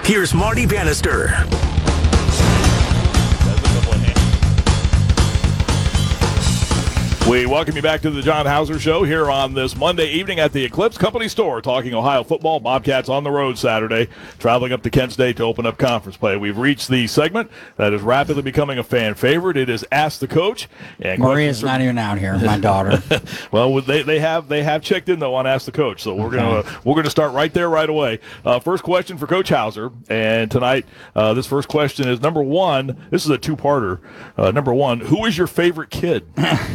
Here's Marty Bannister. We welcome you back to the John Hauser Show here on this Monday evening at the Eclipse Company Store, talking Ohio football. Bobcats on the road Saturday, traveling up to Kent State to open up conference play. We've reached the segment that is rapidly becoming a fan favorite. It is Ask the Coach. And Maria's not even out here, my daughter. Well, they have checked in though on Ask the Coach, so we're gonna start right there right away. First question for Coach Hauser, and tonight this first question is number one. This is a two-parter. Number one, who is your favorite kid?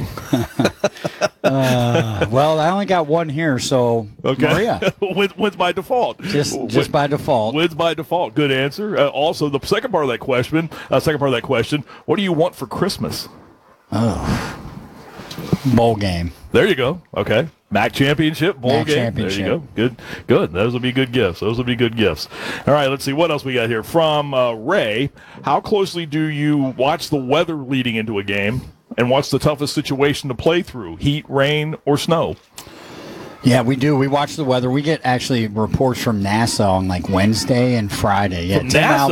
Well, I only got one here, so okay. Maria. wins by default. Just by default. Wins by default. Good answer. Also, the second part of that question. What do you want for Christmas? Oh, bowl game. There you go. Okay. MAC championship, bowl game. Championship. There you go. Good. Those will be good gifts. All right, let's see what else we got here. From Ray, how closely do you watch the weather leading into a game? And what's the toughest situation to play through? Heat, rain, or snow? Yeah, we do. We watch the weather. We get actually reports from NASA on like Wednesday and Friday. Yeah,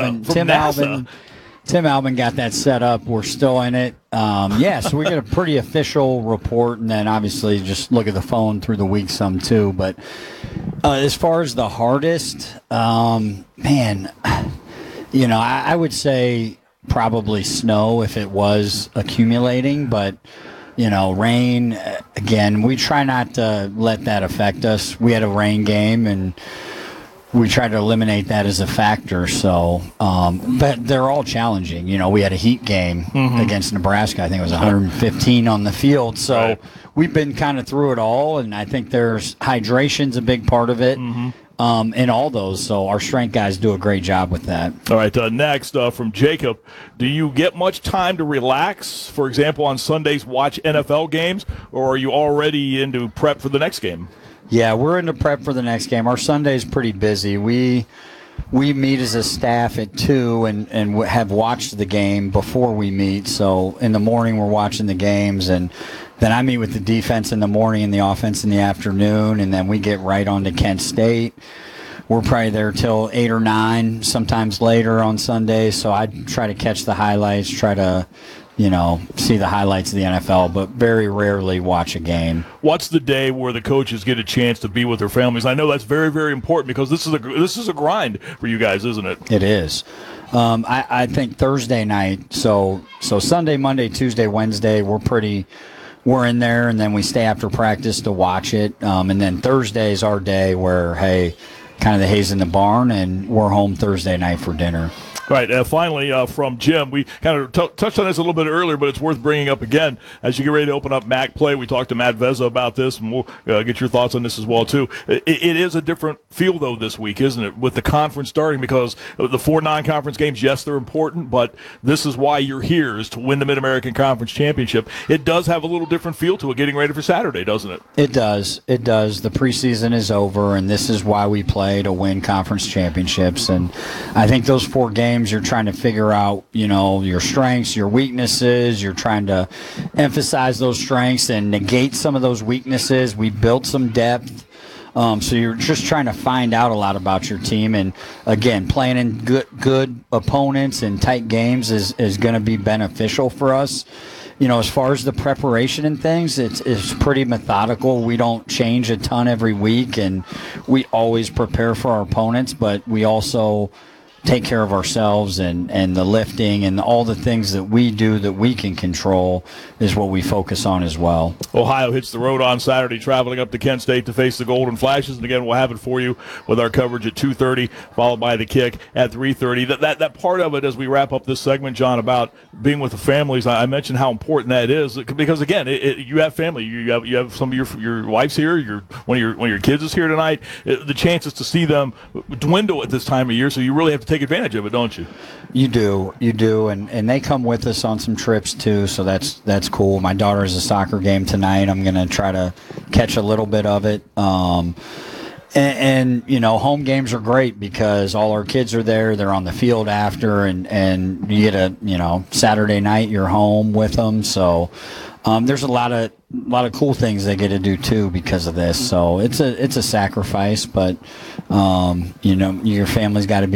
Tim Albin got that set up. We're still in it. So we get a pretty official report, and then obviously just look at the phone through the week some too. But as far as the hardest, I would say probably snow if it was accumulating, but rain, again, we try not to let that affect us. We had a rain game and we tried to eliminate that as a factor. So, but they're all challenging. We had a heat game against Nebraska. I think it was 115 on the field. So right. We've been kind of through it all, and I think there's hydration's a big part of it. In all those, so our strength guys do a great job with that. All right, next from Jacob, do you get much time to relax? For example, on Sundays, watch NFL games, or are you already into prep for the next game? Yeah, we're into prep for the next game. Our Sunday's pretty busy. We meet as a staff at 2 and have watched the game before we meet. So in the morning we're watching the games, and then I meet with the defense in the morning and the offense in the afternoon, and then we get right on to Kent State. We're probably there till 8 or 9, sometimes later on Sundays. So I try to catch the highlights, try to see the highlights of the NFL, but very rarely watch a game. What's the day where the coaches get a chance to be with their families? I know that's very, very important because this is a grind for you guys, isn't it? It is. I think Thursday night. So Sunday, Monday, Tuesday, Wednesday, we're in there, and then we stay after practice to watch it. And then Thursday is our day where, kind of the hay's in the barn, and we're home Thursday night for dinner. Right. Finally, from Jim, we kind of touched on this a little bit earlier, but it's worth bringing up again. As you get ready to open up MAC play, we talked to Matt Vezza about this, and we'll get your thoughts on this as well, too. It is a different feel, though, this week, isn't it, with the conference starting, because the 4 non-conference games, yes, they're important, but this is why you're here, is to win the Mid-American Conference Championship. It does have a little different feel to it getting ready for Saturday, doesn't it? It does. The preseason is over, and this is why we play, to win conference championships. And I think those 4 games, you're trying to figure out, your strengths, your weaknesses. You're trying to emphasize those strengths and negate some of those weaknesses. We built some depth. So you're just trying to find out a lot about your team. And, again, playing in good opponents and tight games is going to be beneficial for us. As far as the preparation and things, it's pretty methodical. We don't change a ton every week, and we always prepare for our opponents, but we also take care of ourselves, and the lifting and all the things that we do that we can control is what we focus on as well. Ohio hits the road on Saturday, traveling up to Kent State to face the Golden Flashes. And again, we'll have it for you with our coverage at 2:30, followed by the kick at 3:30. That part of it, as we wrap up this segment, John, about being with the families, I mentioned how important that is, because again, you have family. You have some of your wife's here. One of your kids is here tonight. The chances to see them dwindle at this time of year, so you really have to take advantage of it, don't you? You do, and they come with us on some trips too, so that's cool. My daughter has a soccer game tonight. I'm going to try to catch a little bit of it. And home games are great because all our kids are there. They're on the field after, and you get a Saturday night you're home with them. So there's a lot of cool things they get to do too because of this. So it's a sacrifice, but your family's got to be